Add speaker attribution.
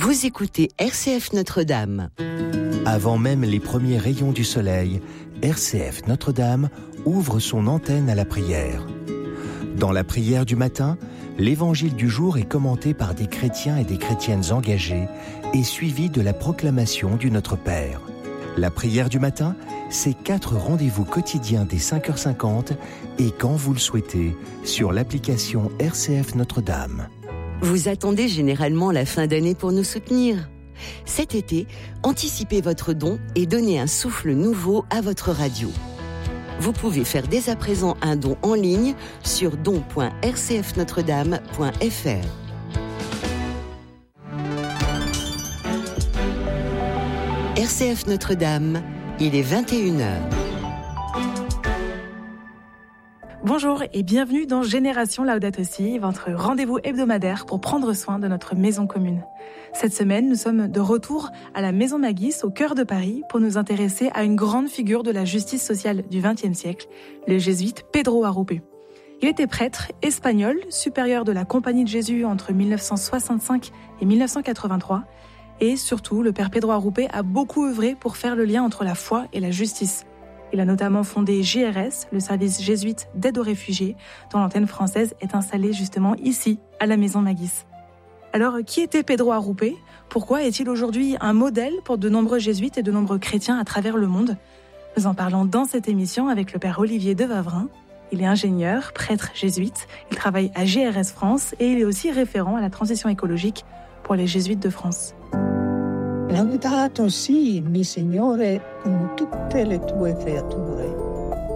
Speaker 1: Vous écoutez RCF Notre-Dame.
Speaker 2: Avant même les premiers rayons du soleil, RCF Notre-Dame ouvre son antenne à la prière. Dans la prière du matin, l'évangile du jour est commenté par des chrétiens et des chrétiennes engagés et suivi de la proclamation du Notre Père. La prière du matin, c'est 4 rendez-vous quotidiens dès 5h50 et quand vous le souhaitez, sur l'application RCF Notre-Dame.
Speaker 1: Vous attendez généralement la fin d'année pour nous soutenir. Cet été, anticipez votre don et donnez un souffle nouveau à votre radio. Vous pouvez faire dès à présent un don en ligne sur don.rcfnotredame.fr. RCF Notre-Dame, il est 21h.
Speaker 3: Bonjour et bienvenue dans Génération Laudato Si, votre rendez-vous hebdomadaire pour prendre soin de notre maison commune. Cette semaine, nous sommes de retour à la Maison Magis, au cœur de Paris, pour nous intéresser à une grande figure de la justice sociale du XXe siècle, le jésuite Pedro Arrupe. Il était prêtre espagnol, supérieur de la Compagnie de Jésus entre 1965 et 1983, et surtout, le père Pedro Arrupe a beaucoup œuvré pour faire le lien entre la foi et la justice. Il a notamment fondé JRS, le service jésuite d'aide aux réfugiés, dont l'antenne française est installée justement ici, à la Maison Magis. Alors, qui était Pedro Arrupe ? Pourquoi est-il aujourd'hui un modèle pour de nombreux jésuites et de nombreux chrétiens à travers le monde ? Nous en parlons dans cette émission avec le père Olivier de Wavrin. Il est ingénieur, prêtre jésuite, il travaille à JRS France et il est aussi référent à la transition écologique pour les jésuites de France.
Speaker 4: Laudato si, mi Signore, con tutte le tue creature.